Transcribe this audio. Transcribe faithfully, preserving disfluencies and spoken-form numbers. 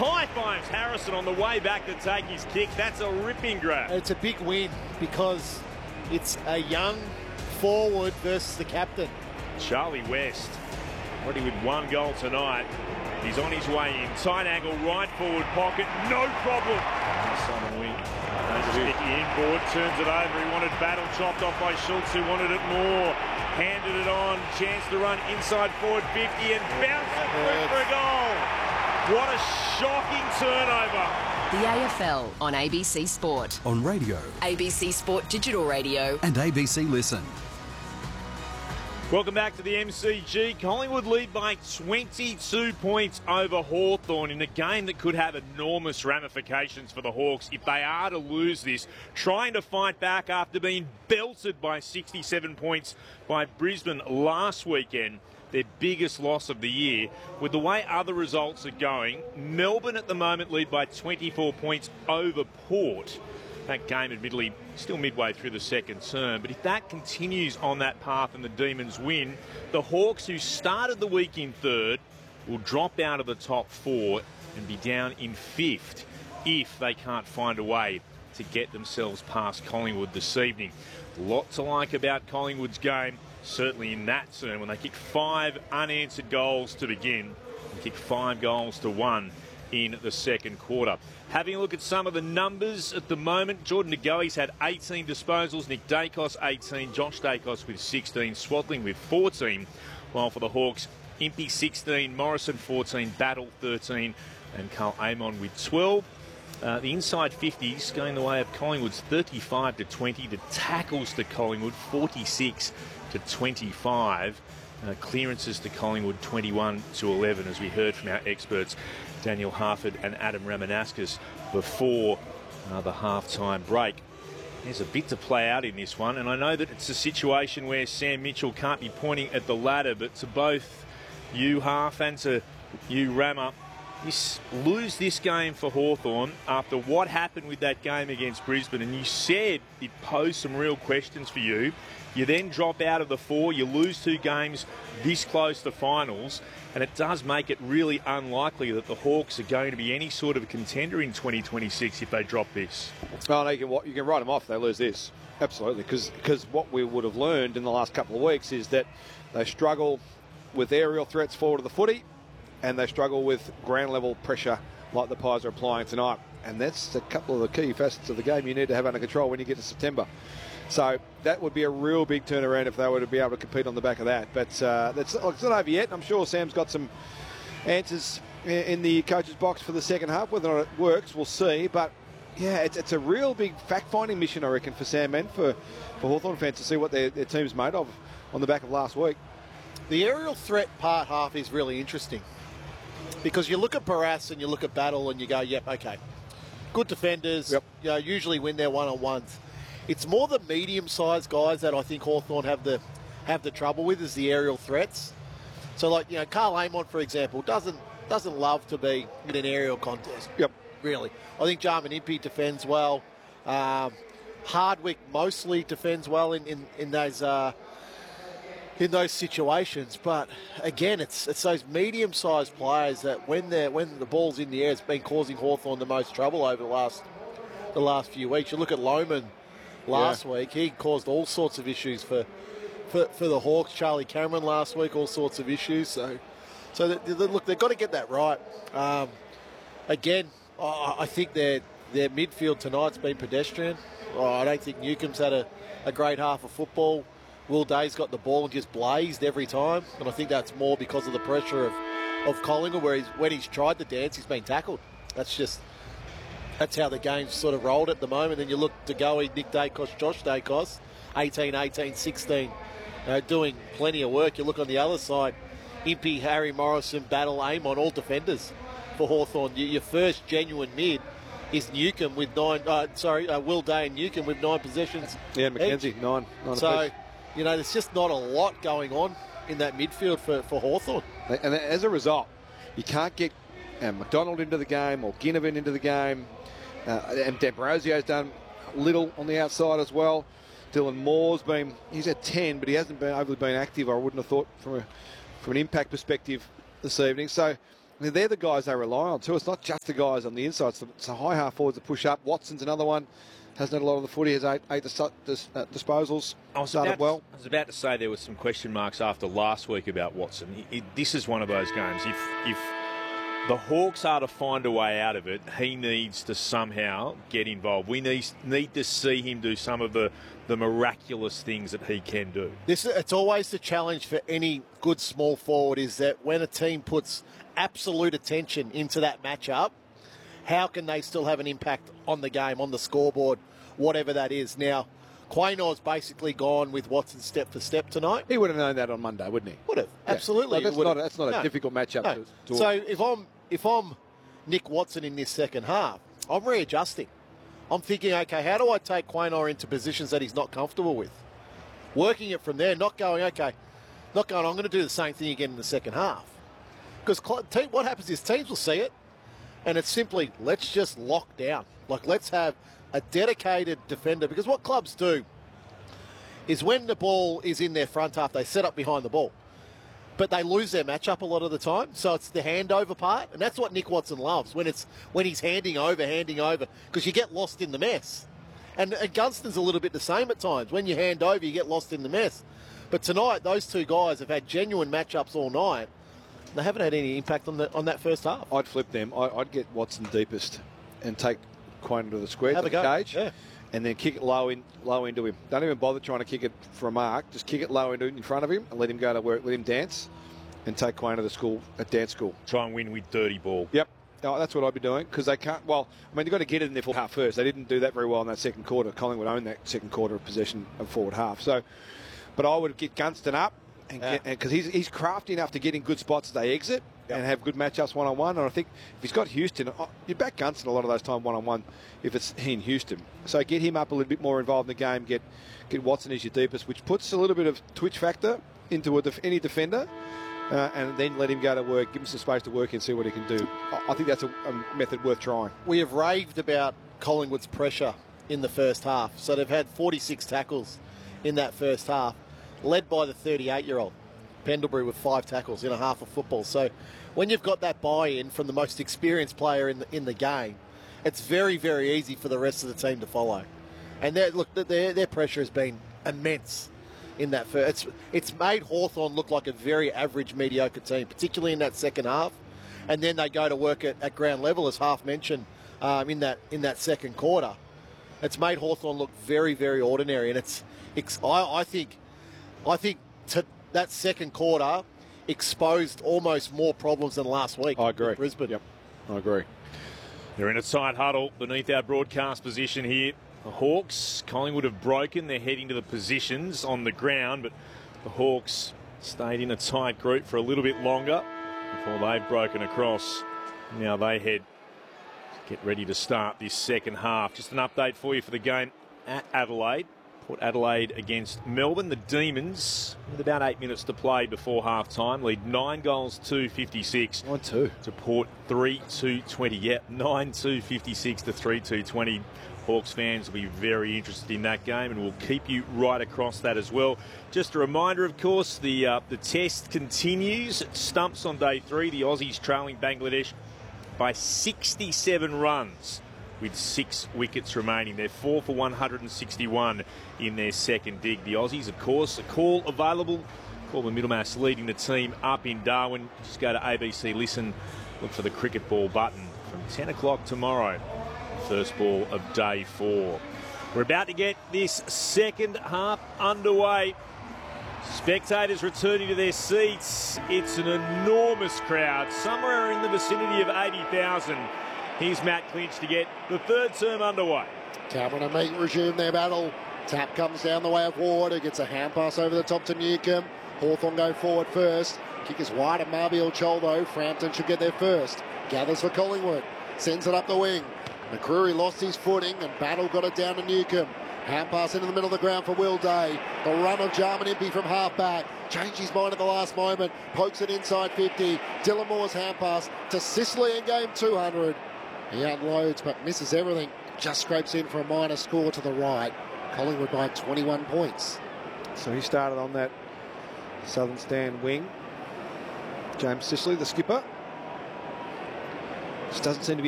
high-fives Harrison on the way back to take his kick. That's a ripping grab. It's a big win because it's a young forward versus the captain. Charlie West, already with one goal tonight. He's on his way in. Tight angle, right forward pocket, no problem. Simon Wing, sticky inboard, turns it over. He wanted battle, chopped off by Schultz, who wanted it more. Handed it on, chance to run inside forward fifty and bounce it through for a goal. What a shocking turnover. The A F L on A B C Sport. On radio. A B C Sport Digital Radio. And A B C Listen. Welcome back to the M C G. Collingwood lead by twenty-two points over Hawthorn in a game that could have enormous ramifications for the Hawks if they are to lose this. Trying to fight back after being belted by sixty-seven points by Brisbane last weekend. Their biggest loss of the year. With the way other results are going, Melbourne at the moment lead by twenty-four points over Port. That game, admittedly, still midway through the second term. But if that continues on that path and the Demons win, the Hawks, who started the week in third, will drop out of the top four and be down in fifth if they can't find a way to get themselves past Collingwood this evening. A lot to like about Collingwood's game, certainly in that term, when they kick five unanswered goals to begin and kick five goals to one in the second quarter. Having a look at some of the numbers at the moment, Jordan Ngoe's had eighteen disposals, Nick Dacos eighteen, Josh Dacos with sixteen, Swadling with fourteen, while for the Hawks, Impey sixteen, Morrison fourteen, Battle thirteen, and Carl Amon with twelve. Uh, the inside fifties going the way of Collingwood's thirty-five to twenty, the tackles to Collingwood forty-six to twenty-five. Uh, clearances to Collingwood twenty-one to eleven, as we heard from our experts Daniel Harford and Adam Ramanaskas before uh, the half-time break. There's a bit to play out in this one, and I know that it's a situation where Sam Mitchell can't be pointing at the ladder, but to both you, Harf, and to you, Rammer, this, lose this game for Hawthorn after what happened with that game against Brisbane, and you said it posed some real questions for you. You then drop out of the four, you lose two games this close to finals, and it does make it really unlikely that the Hawks are going to be any sort of contender in twenty twenty-six if they drop this. Oh, no, you can, you can write them off if they lose this. Absolutely, because what we would have learned in the last couple of weeks is that they struggle with aerial threats forward of the footy, and they struggle with ground level pressure like the Pies are applying tonight. And that's a couple of the key facets of the game you need to have under control when you get to September. So that would be a real big turnaround if they were to be able to compete on the back of that. But uh, that's, look, it's not over yet. I'm sure Sam's got some answers in the coach's box for the second half. Whether or not it works, we'll see. But yeah, it's, it's a real big fact-finding mission, I reckon, for Sam and for, for Hawthorn fans to see what their, their team's made of on the back of last week. The aerial threat part half is really interesting because you look at Barrass and you look at Battle and you go, yep, okay. Good defenders, yep. You know, usually win their one-on-ones. It's more the medium-sized guys that I think Hawthorn have the have the trouble with is the aerial threats. So, like, you know, Carl Amon, for example, doesn't doesn't love to be in an aerial contest. Yep. Really. I think Jarman Impey defends well. Um, Hardwick mostly defends well in, in, in those uh, in those situations. But, again, it's it's those medium-sized players that when they're when the ball's in the air, it's been causing Hawthorn the most trouble over the last the last few weeks. You look at Lohman last yeah. week, he caused all sorts of issues for, for for the Hawks. Charlie Cameron last week, all sorts of issues. So, so they, they, look, they've got to get that right. Um, again, I, I think their their midfield tonight's been pedestrian. Oh, I don't think Newcomb's had a, a great half of football. Will Day's got the ball and just blazed every time, and I think that's more because of the pressure of of Collingwood, where he's, when he's tried to dance, he's been tackled. That's just. That's how the game's sort of rolled at the moment. Then you look to go, Nick Dacos, Josh Dacos, eighteen, eighteen, sixteen, uh, doing plenty of work. You look on the other side, Impey, Harry Morrison, Battle, Amon, all defenders for Hawthorn. Your first genuine mid is Newcomb with nine, uh, sorry, uh, Will Day and Newcomb with nine possessions. Yeah, McKenzie, nine. nine so, apiece. you know, there's just not a lot going on in that midfield for, for Hawthorn. And as a result, you can't get uh, McDonald into the game or Ginnivan into the game. Uh, and D'Ambrosio's done little on the outside as well. Dylan Moore's been, he's at ten, but he hasn't been overly been active, I wouldn't have thought, from a from an impact perspective this evening. So I mean, they're the guys they rely on too. It's not just the guys on the inside. It's the, it's the high half forwards that push up. Watson's another one. Hasn't had a lot of the footy. Has eight, eight dis- dis- uh, disposals. I was, Started about, well. I was about to say there was some question marks after last week about Watson. It, it, this is one of those games. If if the Hawks are to find a way out of it, he needs to somehow get involved. We need need to see him do some of the, the miraculous things that he can do. This it's always the challenge for any good small forward is that when a team puts absolute attention into that matchup, how can they still have an impact on the game, on the scoreboard, whatever that is? Now, Quaynor's basically gone with Watson step for step tonight. He would have known that on Monday, wouldn't he? Would have, Yeah. absolutely. No, that's, would not, have. that's not a No. difficult matchup. No. To, to So if I'm if I'm Nick Watson in this second half, I'm readjusting. I'm thinking, okay, how do I take Quaynor into positions that he's not comfortable with? Working it from there, not going, okay, not going, I'm going to do the same thing again in the second half. Because what happens is teams will see it, and it's simply, let's just lock down. Like, let's have a dedicated defender. Because what clubs do is when the ball is in their front half, they set up behind the ball. But they lose their matchup a lot of the time. So it's the handover part. And that's what Nick Watson loves, when it's when he's handing over, handing over. Because you get lost in the mess. And, and Gunston's a little bit the same at times. When you hand over, you get lost in the mess. But tonight, those two guys have had genuine matchups all night. They haven't had any impact on the on that first half. I'd flip them. I, I'd get Watson deepest and take Quaynor to the square, Have to a the go. cage, Yeah. and then kick it low in, low into him. Don't even bother trying to kick it for a mark. Just kick it low into in front of him and let him go to work. Let him dance, and take Quaynor to the school at dance school. Try and win with dirty ball. Yep. Oh, that's what I'd be doing because they can't. Well, I mean, they've got to get it in their full half first. They didn't do that very well in that second quarter. Collingwood owned that second quarter of possession of forward half. So, but I would get Gunston up and Yeah. because he's he's crafty enough to get in good spots as they exit. Yep. And have good matchups one on one. And I think if he's got Houston, oh, you back Gunston a lot of those time one on one if it's he and Houston. So get him up a little bit more involved in the game. Get get Watson as your deepest, which puts a little bit of twitch factor into a def- any defender, uh, and then let him go to work. Give him some space to work and see what he can do. I, I think that's a, a method worth trying. We have raved about Collingwood's pressure in the first half. So they've had forty-six tackles in that first half, led by the thirty-eight-year-old. Pendlebury with five tackles in a half of football. So when you've got that buy-in from the most experienced player in the, in the game, it's very, very easy for the rest of the team to follow. And they're- look, their their pressure has been immense in that first. It's it's made Hawthorn look like a very average, mediocre team, particularly in that second half. And then they go to work at, at ground level, as Half mentioned, um, in that in that second quarter. It's made Hawthorn look very, very ordinary. And it's, it's I, I think, I think to that second quarter exposed almost more problems than last week. I agree. with Brisbane. Yep, I agree. They're in a tight huddle beneath our broadcast position here. The Hawks, Collingwood have broken. They're heading to the positions on the ground, but the Hawks stayed in a tight group for a little bit longer before they've broken across. Now they head, get ready to start this second half. Just an update for you for the game at Adelaide. Port Adelaide against Melbourne. The Demons, with about eight minutes to play before half-time, lead nine goals to fifty-six. One, two. To Port three two twenty. Yep, nine two fifty-six to three two twenty. Hawks fans will be very interested in that game, and we'll keep you right across that as well. Just a reminder, of course, the uh, the test continues. Stumps on day three. The Aussies trailing Bangladesh by sixty-seven runs with six wickets remaining. They're four for one hundred sixty-one in their second dig. The Aussies, of course, a call available. Corbin Middlemass leading the team up in Darwin. Just go to A B C Listen, look for the cricket ball button from ten o'clock tomorrow. First ball of day four. We're about to get this second half underway. Spectators returning to their seats. It's an enormous crowd, somewhere in the vicinity of eighty thousand. Here's Matt Clinch to get the third term underway. Cameron and Meek resume their battle. Tap comes down the way of Ward, who gets a hand pass over the top to Newcomb. Hawthorn go forward first. Kick is wide of Marbiel Chol though. Frampton should get there first. Gathers for Collingwood. Sends it up the wing. McCreary lost his footing and Battle got it down to Newcomb. Hand pass into the middle of the ground for Will Day. The run of Jarman Impey from half back. Changed his mind at the last moment. Pokes it inside fifty. Dylan Moore's hand pass to Sicily in game two hundred. He unloads but misses everything. Just scrapes in for a minor score to the right. Collingwood by twenty-one points. So he started on that southern stand wing. James Sicily, the skipper. Just doesn't seem to be